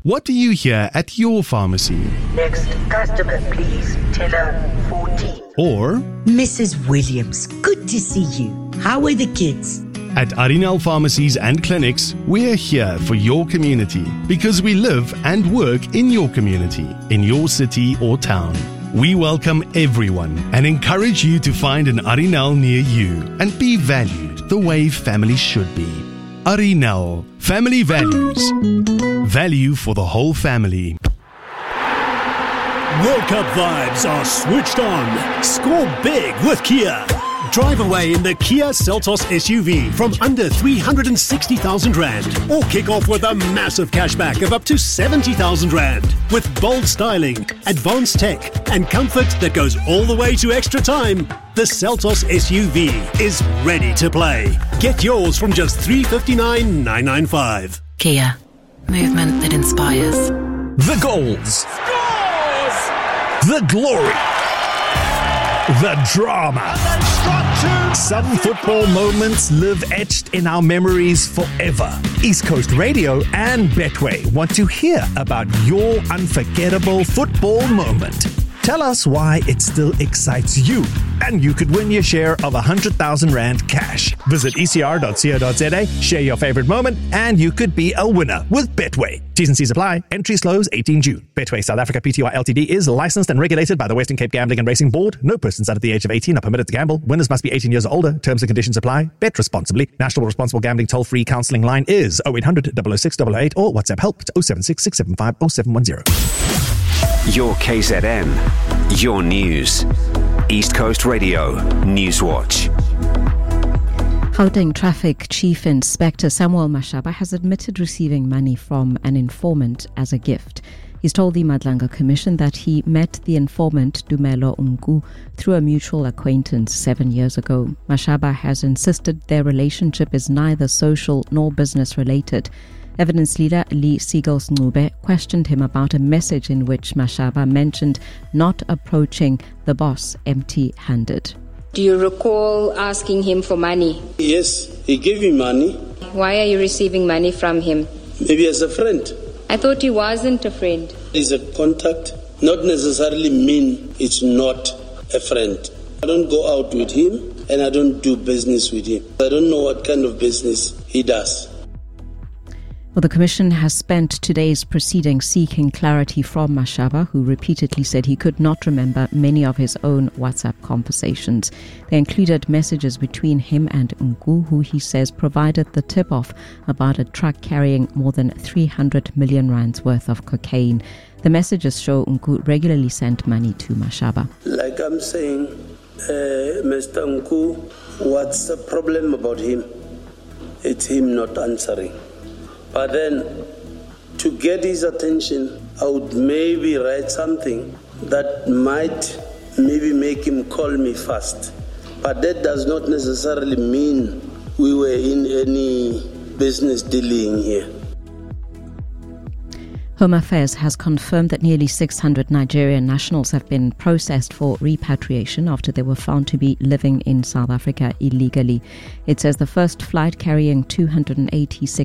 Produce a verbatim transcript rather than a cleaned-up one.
What do you hear at your pharmacy? Next customer, please. Teller fourteen. Or Missus Williams, good to see you. How are the kids? at Arinal Pharmacies and Clinics, we're here for your community because we live and work in your community, in your city or town. We welcome everyone and encourage you to find an Arinal near you and be valued the way family should be. Arinal, family values. Value for the whole family. World Cup vibes are switched on. Score big with Kia. Drive away in the Kia Seltos S U V from under three hundred sixty thousand rand, or kick off with a massive cashback of up to seventy thousand rand. With bold styling, advanced tech, and comfort that goes all the way to extra time, the Seltos S U V is ready to play. Get yours from just three hundred fifty-nine thousand nine hundred ninety-five. Kia. Movement that inspires. The goals. The glory, the drama. Some football moments live etched in our memories forever. East Coast Radio and Betway want to hear about your unforgettable football moment. Tell us why it still excites you, and you could win your share of one hundred thousand rand cash. Visit e c r dot co dot z a, share your favorite moment, and you could be a winner with Betway. T's and C's apply. Entry slows eighteenth June. Betway South Africa Pty Ltd is licensed and regulated by the Western Cape Gambling and Racing Board. No persons under the age of eighteen are permitted to gamble. Winners must be eighteen years or older. Terms and conditions apply. Bet responsibly. National Responsible Gambling toll-free counselling line is oh eight hundred, double oh six, double oh eight or WhatsApp help to oh seven six, six seven five, oh seven one zero. Your K Z N, your news. East Coast Radio, Newswatch. Gauteng Traffic Chief Inspector Samuel Mashaba has admitted receiving money from an informant as a gift. He's told the Madlanga Commission that he met the informant Dumelo Ungu through a mutual acquaintance seven years ago. Mashaba has insisted their relationship is neither social nor business related. Evidence leader Lee Siegels Ncube questioned him about a message in which Mashaba mentioned not approaching the boss empty-handed. Do you recall asking him for money? Yes, he gave me money. Why are you receiving money from him? Maybe as a friend. I thought he wasn't a friend. He's a contact, not necessarily mean it's not a friend. I don't go out with him and I don't do business with him. I don't know what kind of business he does. Well, the Commission has spent today's proceedings seeking clarity from Mashaba, who repeatedly said he could not remember many of his own WhatsApp conversations. They included messages between him and Ungu, who he says provided the tip-off about a truck carrying more than three hundred million rands worth of cocaine. The messages show Ungu regularly sent money to Mashaba. Like I'm saying, uh, Mister Ungu, what's the problem about him? It's him not answering. But then, to get his attention, I would maybe write something that might maybe make him call me fast. But that does not necessarily mean we were in any business dealing here. Home Affairs has confirmed that nearly six hundred Nigerian nationals have been processed for repatriation after they were found to be living in South Africa illegally. It says the first flight carrying two hundred eighty-six